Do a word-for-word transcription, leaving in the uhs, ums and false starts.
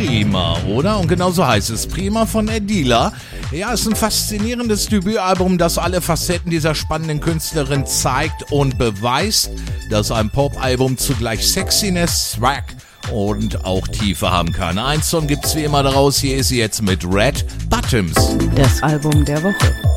Prima, oder? Und genau so heißt es. Prima von Adela. Ja, ist ein faszinierendes Debütalbum, das alle Facetten dieser spannenden Künstlerin zeigt und beweist, dass ein Pop-Album zugleich Sexiness, Swag und auch Tiefe haben kann. Ein Song gibt's wie immer daraus. Hier ist sie jetzt mit Red Bottoms. Das Album der Woche.